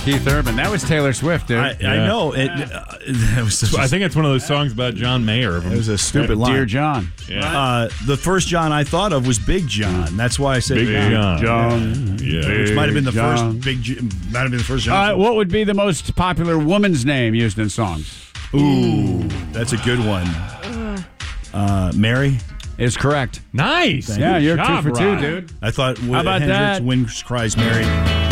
Keith Urban. That was Taylor Swift, dude. I know. It was I think it's one of those songs about John Mayer. It was a stupid line. Dear John. Yeah. The first John I thought of was Big John. That's why I said Big John. John. Yeah. Which might have been the John. might have been the first John. What would be the most popular woman's name used in songs? Ooh, that's a good one. Mary Is correct. Nice. Yeah, Good you're job, 2 for 2, Ryan. dude. I thought How about Hendrix, that? Wind Cries Mary.